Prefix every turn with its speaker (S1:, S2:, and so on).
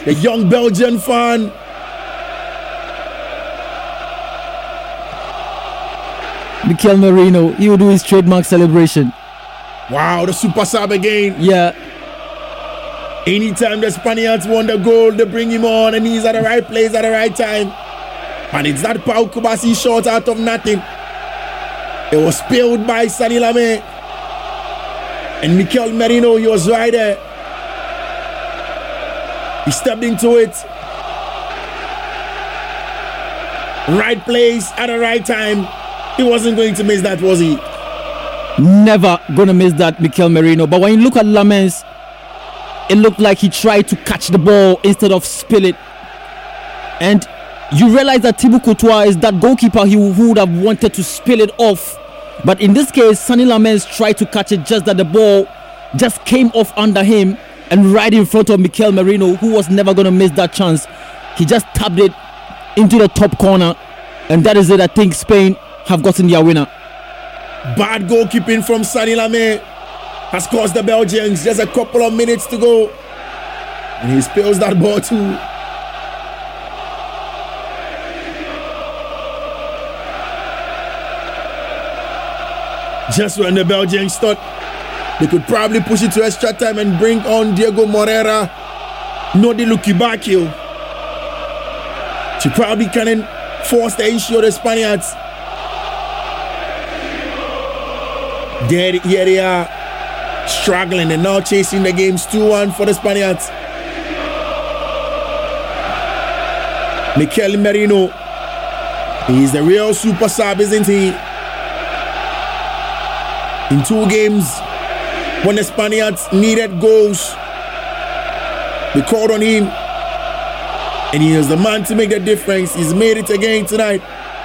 S1: The young Belgian fan.
S2: Mikel Merino, he will do his trademark celebration.
S1: Wow, the super sub again.
S2: Yeah.
S1: Anytime the Spaniards want the goal, they bring him on and he's at the right place at the right time. And it's that Pau Kubasi shot out of nothing. It was spilled by Sani Lame. And Mikel Merino, he was right there. He stepped into it. Right place at the right time. He wasn't going to miss that, was he?
S2: Never gonna miss that, Mikel Merino. But when you look at Lamens, it looked like he tried to catch the ball instead of spill it. And you realize that Thibaut Courtois is that goalkeeper who would have wanted to spill it off. But in this case, Sonny Lamens tried to catch it, just that the ball just came off under him and right in front of Mikel Merino, who was never going to miss that chance. He just tapped it into the top corner. And that is it. I think Spain have gotten their winner.
S1: Bad goalkeeping from Sonny Lame has caused the Belgians just a couple of minutes to go. And he spills that ball too. Just when the Belgians thought they could probably push it to extra time and bring on Diego Moreira, Nodi Lukibakio. She probably can force the issue of the Spaniards. Here they are struggling and now chasing the games 2-1 for the Spaniards. Mikel Merino, he's the real super sub, isn't he? In 2 games, when the Spaniards needed goals, they called on him, and he was the man to make the difference. He's made it again tonight.